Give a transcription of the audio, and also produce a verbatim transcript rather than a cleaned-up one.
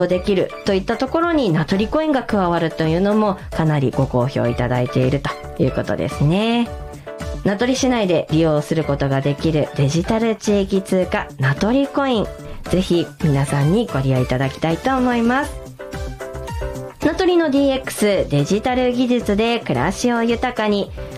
できるといったところにナトリコインが加わるというのもかなりご好評いただいているということですね。名取市内で利用することができるデジタル地域通貨ナトリコイン、ぜひ皆さんにご利用いただきたいと思います。名取の ディーエックス デジタル技術で暮らしを豊かに、